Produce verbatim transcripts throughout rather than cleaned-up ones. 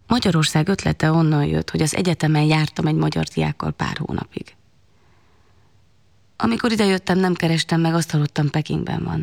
Magyarország ötlete onnan jött, hogy az egyetemen jártam egy magyar diákkal pár hónapig. Amikor idejöttem, nem kerestem meg, azt hallottam, Pekingben van.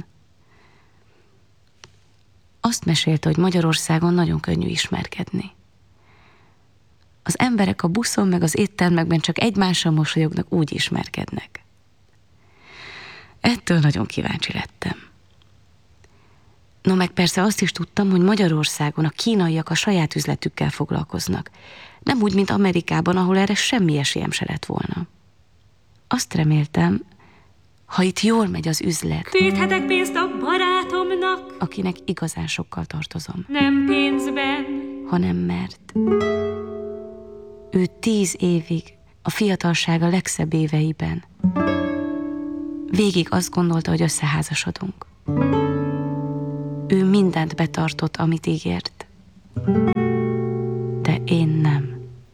Azt mesélte, hogy Magyarországon nagyon könnyű ismerkedni. Az emberek a buszon meg az éttermekben csak egymással mosolyognak, úgy ismerkednek. Ettől nagyon kíváncsi lettem. No, meg persze azt is tudtam, hogy Magyarországon a kínaiak a saját üzletükkel foglalkoznak. Nem úgy, mint Amerikában, ahol erre semmi esélyem se lett volna. Azt reméltem, ha itt jól megy az üzlet, küldhetek pénzt a barátomnak, akinek igazán sokkal tartozom. Nem pénzben, hanem mert ő tíz évig, a fiatalsága legszebb éveiben végig azt gondolta, hogy összeházasodunk. Ő mindent betartott, amit ígért. De én nem.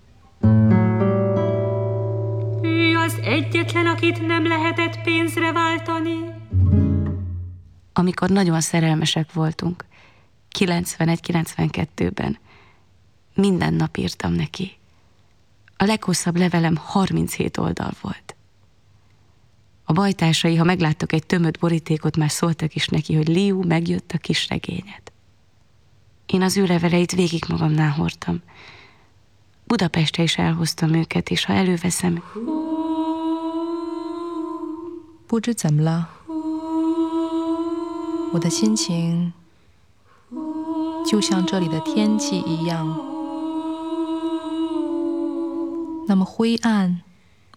ő az egyetlen, akit nem lehetett pénzre váltani. Amikor nagyon szerelmesek voltunk, kilencvenegy-kilencvenkettőben, minden nap írtam neki. A leghosszabb levelem harminchét oldal volt. A bajtársai, ha megláttak egy tömött borítékot, már szóltak is neki, hogy Liu, megjött a kis regényed. Én az ő leveleit végig magamnál hordtam. Budapestre is elhoztam őket, és ha előveszem... 不知怎么了，我的心情就像这里的天气一样，那么灰暗